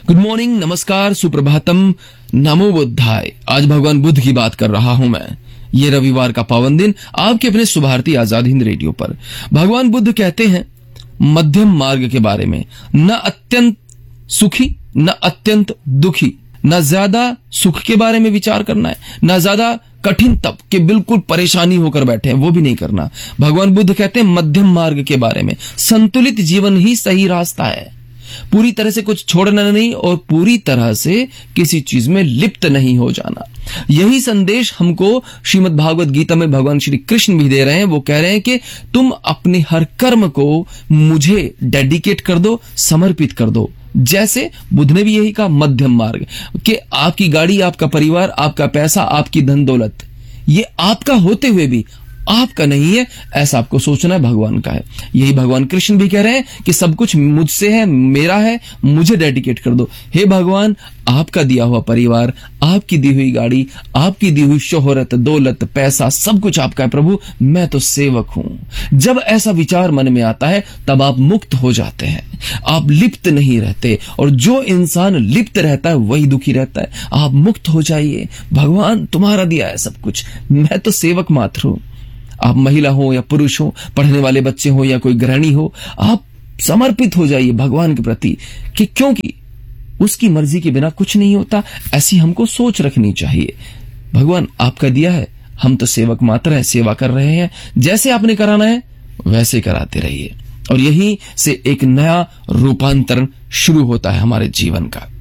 Good morning, नमस्कार, सुप्रभातम, नमो बुद्धाय। आज भगवान बुद्ध की बात कर रहा हूं मैं। ये रविवार का पावन दिन आपके अपने सुभारती आजाद हिंद रेडियो पर। भगवान बुद्ध कहते हैं मध्यम मार्ग के बारे में, न अत्यंत सुखी न अत्यंत दुखी, न ज्यादा सुख के बारे में विचार करना है, न ज्यादा कठिन तप के बिल्कुल परेशानी होकर बैठे हैं, वो भी नहीं करना। भगवान बुद्ध कहते हैं मध्यम मार्ग के बारे में, संतुलित जीवन ही सही रास्ता है। पूरी तरह से कुछ छोड़ना नहीं और पूरी तरह से किसी चीज में लिप्त नहीं हो जाना। यही संदेश हमको श्रीमद् भागवत गीता में भगवान श्री कृष्ण भी दे रहे हैं। वो कह रहे हैं कि तुम अपने हर कर्म को मुझे डेडिकेट कर दो, समर्पित कर दो। जैसे बुद्ध ने भी यही कहा, मध्यम मार्ग, कि आपकी गाड़ी, आपका परिवार, आपका पैसा, आपकी धन दौलत, ये आपका होते हुए भी आपका नहीं है, ऐसा आपको सोचना है, भगवान का है। यही भगवान कृष्ण भी कह रहे हैं कि सब कुछ मुझसे है, मेरा है, मुझे डेडिकेट कर दो। हे भगवान, आपका दिया हुआ परिवार, आपकी दी हुई गाड़ी, आपकी दी हुई शोहरत, दौलत, पैसा, सब कुछ आपका है प्रभु, मैं तो सेवक हूं। जब ऐसा विचार मन में आता है तब आप मुक्त हो जाते हैं, आप लिप्त नहीं रहते। और जो इंसान लिप्त रहता है वही दुखी रहता है। आप मुक्त हो जाइए, भगवान तुम्हारा दिया है सब कुछ, मैं तो सेवक मात्र हूं। आप महिला हो या पुरुष हो, पढ़ने वाले बच्चे हो या कोई गृहिणी हो, आप समर्पित हो जाइए भगवान के प्रति, कि क्योंकि उसकी मर्जी के बिना कुछ नहीं होता। ऐसी हमको सोच रखनी चाहिए। भगवान आपका दिया है, हम तो सेवक मात्र हैं, सेवा कर रहे हैं, जैसे आपने कराना है वैसे कराते रहिए। और यहीं से एक नया रूपांतरण शुरू होता है हमारे जीवन का।